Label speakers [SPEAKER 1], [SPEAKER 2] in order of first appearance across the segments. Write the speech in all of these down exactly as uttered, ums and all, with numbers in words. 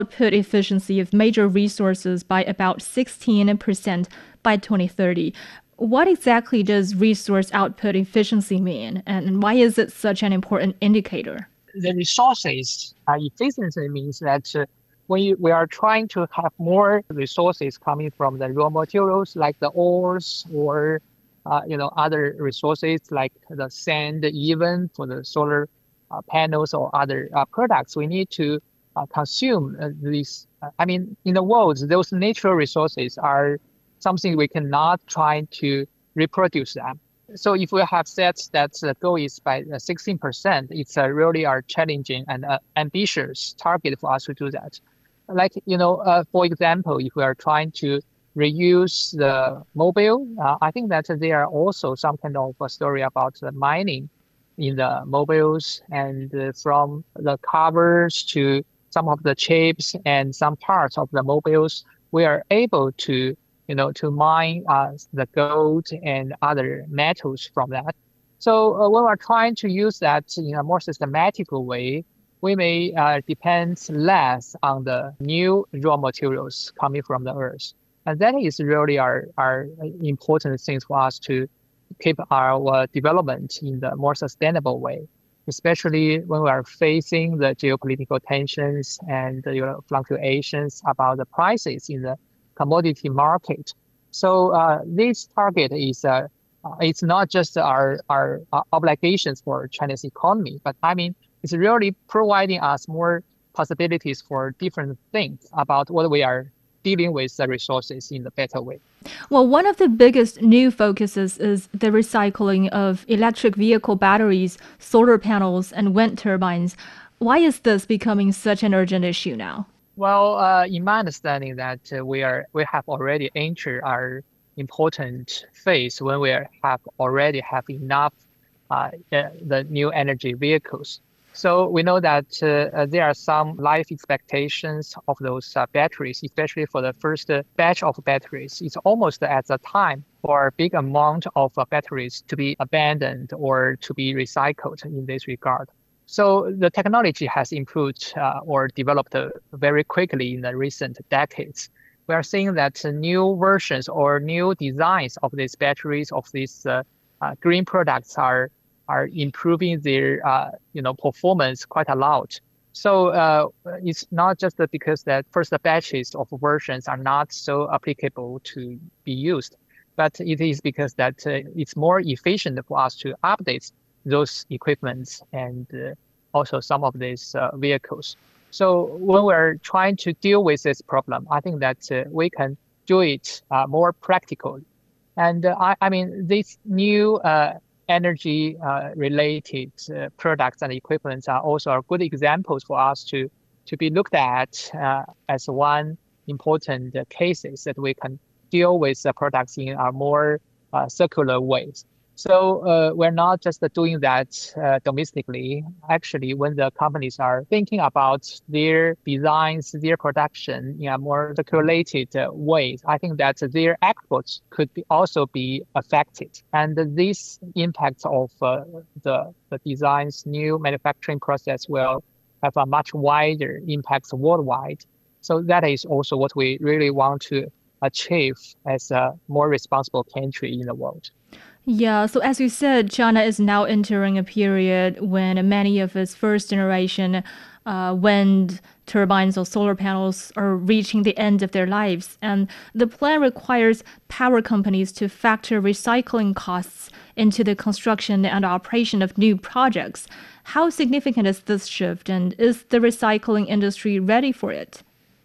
[SPEAKER 1] output efficiency of major resources by about sixteen percent by twenty thirty. What exactly does resource output efficiency mean, and why is it such an important indicator?
[SPEAKER 2] The resources uh, efficiency means that uh, when you, we are trying to have more resources coming from the raw materials like the ores or uh, you know other resources like the sand, even for the solar uh, panels or other uh, products, we need to uh, consume uh, these. Uh, I mean, in the world, those natural resources are something we cannot try to reproduce them. So if we have set that the goal is by uh, sixteen percent, it's uh, really a challenging and uh, ambitious target for us to do that. Like, you know, uh, for example, if we are trying to reuse the mobile, uh, I think that there are also some kind of a story about the mining in the mobiles and uh, from the covers to some of the chips and some parts of the mobiles, we are able to you know, to mine uh, the gold and other metals from that. So uh, when we're trying to use that in a more systematical way, we may uh, depend less on the new raw materials coming from the earth. And that is really our, our important thing for us to keep our development in the more sustainable way, especially when we are facing the geopolitical tensions and you know, fluctuations about the prices in the commodity market. So uh, this target is uh, uh, it's not just our our uh, obligations for China's economy, but I mean it's really providing us more possibilities for different things about what we are dealing with the resources in a better way.
[SPEAKER 1] Well, one of the biggest new focuses is the recycling of electric vehicle batteries, solar panels, and wind turbines. Why is this becoming such an urgent issue now?
[SPEAKER 2] Well, uh, in my understanding that uh, we are we have already entered our important phase when we are, have already have enough uh, uh, the new energy vehicles. So we know that uh, uh, there are some life expectations of those uh, batteries, especially for the first uh, batch of batteries. It's almost at the time for a big amount of uh, batteries to be abandoned or to be recycled in this regard. So the technology has improved uh, or developed uh, very quickly in the recent decades. We are seeing that uh, new versions or new designs of these batteries, of these uh, uh, green products are are improving their uh, you know performance quite a lot. So uh, it's not just because that first the batches of versions are not so applicable to be used, but it is because that uh, it's more efficient for us to update those equipments and uh, also some of these uh, vehicles. So when we're trying to deal with this problem, I think that uh, we can do it uh, more practically. And uh, I, I mean, these new uh, energy uh, related uh, products and equipments are also good examples for us to, to be looked at uh, as one important uh, cases that we can deal with the products in a more uh, circular ways. So uh, we're not just doing that uh, domestically. Actually, when the companies are thinking about their designs, their production in a more circulated uh, way, I think that their exports could be also be affected. And this impact of uh, the, the design's new manufacturing process will have a much wider impact worldwide. So that is also what we really want to achieve as a more responsible country in the world.
[SPEAKER 1] Yeah, so as you said, China is now entering a period when many of its first generation uh, wind turbines or solar panels are reaching the end of their lives. And the plan requires power companies to factor recycling costs into the construction and operation of new projects. How significant is this shift, and is the recycling industry ready for it?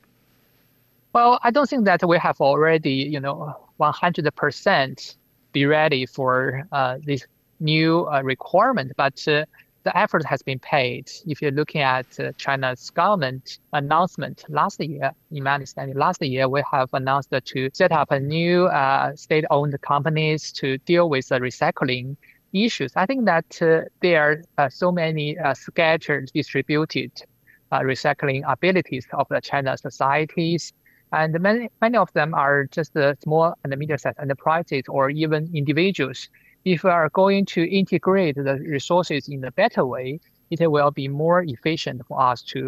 [SPEAKER 2] Well, I don't think that we have already, you know, one hundred percent be ready for uh, this new uh, requirement, but uh, the effort has been paid. If you're looking at uh, China's government announcement last year, in my understanding, last year we have announced to set up a new uh, state-owned companies to deal with the recycling issues. I think that uh, there are uh, so many uh, scattered, distributed uh, recycling abilities of the China societies. And many, many of them are just the small and medium-sized enterprises or even individuals. If we are going to integrate the resources in a better way, it will be more efficient for us to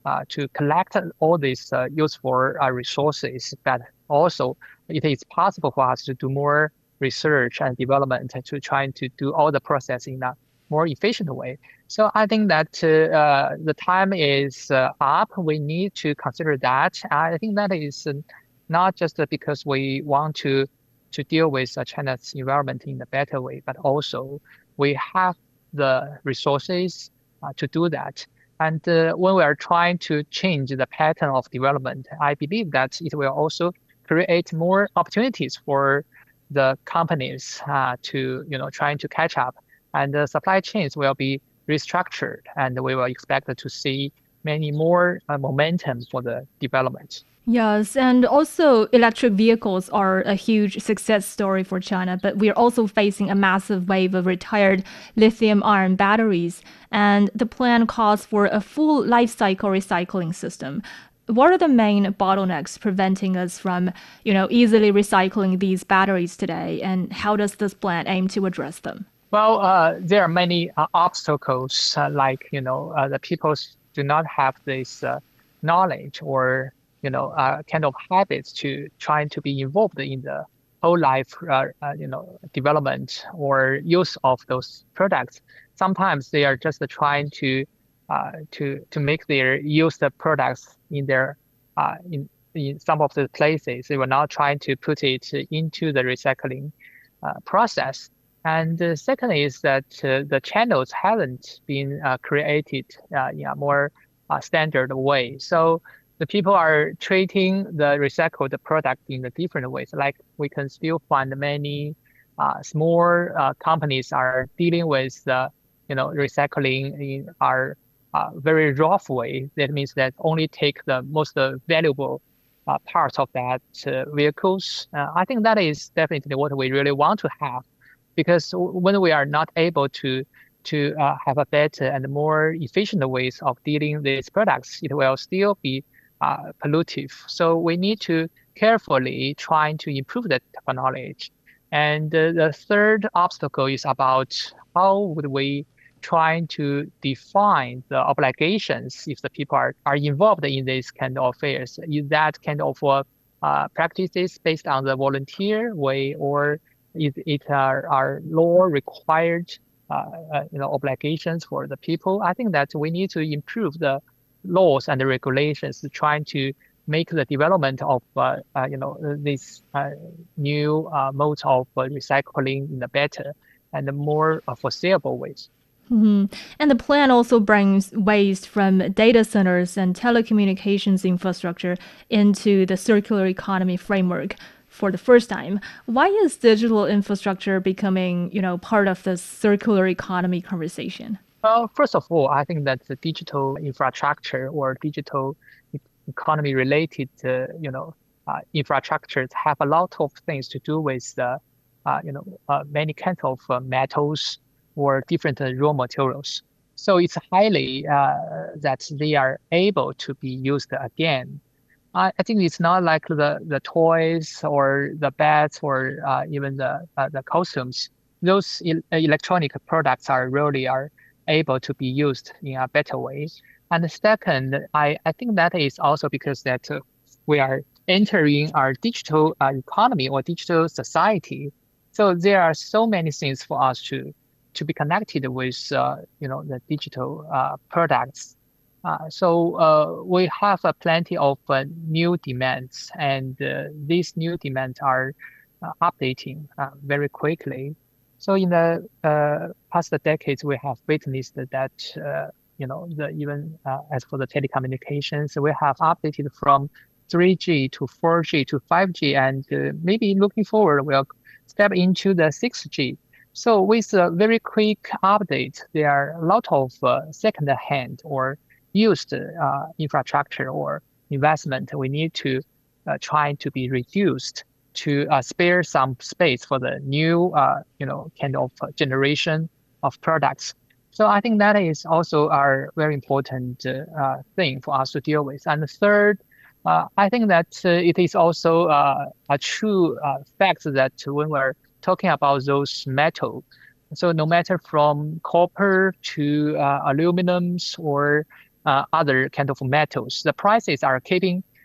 [SPEAKER 2] uh, to collect all these uh, useful uh, resources, but also it is possible for us to do more research and development to trying to do all the process in a more efficient way. So I think that uh, uh, the time is uh, up. We need to consider that. I think that is uh, not just because we want to to deal with uh, China's environment in a better way, but also we have the resources uh, to do that. And uh, when we are trying to change the pattern of development, I believe that it will also create more opportunities for the companies uh, to, you know, trying to catch up, and the supply chains will be restructured, and we will expect to see many more uh, momentum for the development.
[SPEAKER 1] Yes, and also electric vehicles are a huge success story for China, but we are also facing a massive wave of retired lithium ion batteries, and the plan calls for a full life cycle recycling system. What are the main bottlenecks preventing us from, you know, easily recycling these batteries today, and how does this plan aim to address them?
[SPEAKER 2] Well, uh, there are many uh, obstacles, uh, like, you know, uh, the people do not have this uh, knowledge or, you know, uh, kind of habits to trying to be involved in the whole life, uh, uh, you know, development or use of those products. Sometimes they are just trying to uh, to to make their used products in their uh, in in some of the places. They were not trying to put it into the recycling uh, process. And the second is that uh, the channels haven't been uh, created uh, in a more uh, standard way. So the people are treating the recycled product in a different ways. Like we can still find many uh, small uh, companies are dealing with the, you know, recycling in our uh, very rough way. That means that only take the most uh, valuable uh, parts of that uh, vehicles. Uh, I think that is definitely what we really want to have, because when we are not able to to uh, have a better and more efficient ways of dealing these products, it will still be uh, pollutive. So we need to carefully try to improve the technology. And uh, the third obstacle is about how would we try to define the obligations if the people are, are involved in this kind of affairs. Is that kind of uh, uh, practices based on the volunteer way, or is it are, are law required uh, uh, you know, obligations for the people? I think that we need to improve the laws and the regulations, trying to make the development of uh, uh, you know, these uh, new uh, modes of uh, recycling in a better and more uh, foreseeable ways.
[SPEAKER 1] Mhm. And the plan also brings waste from data centers and telecommunications infrastructure into the circular economy framework for the first time. Why is digital infrastructure becoming, you know, part of the circular economy conversation?
[SPEAKER 2] Well, first of all, I think that the digital infrastructure or digital e- economy related, uh, you know, uh, infrastructures have a lot of things to do with the, uh, you know, uh, many kinds of uh, metals or different uh, raw materials. So it's highly uh, that they are able to be used again. I, I think it's not like the, the toys or the beds or uh, even the uh, the costumes. Those el electronic products are really are able to be used in a better way. And the second, I, I think that is also because that uh, we are entering our digital uh, economy or digital society. So there are so many things for us to to be connected with, uh, you know, the digital uh, products. Uh, so uh, we have uh, plenty of uh, new demands, and uh, these new demands are uh, updating uh, very quickly. So in the uh, past decades, we have witnessed that, uh, you know, the, even uh, as for the telecommunications, we have updated from three G to four G to five G, and uh, maybe looking forward, we'll step into the six G. So with a very quick update, there are a lot of uh, second-hand or used uh, infrastructure or investment we need to uh, try to be reduced to uh, spare some space for the new, uh, you know, kind of uh, generation of products. So I think that is also a very important uh, uh, thing for us to deal with. And the third, uh, I think that uh, it is also uh, a true uh, fact that when we're talking about those metal, so no matter from copper to uh, aluminums or uh, other kind of metals. The prices are keeping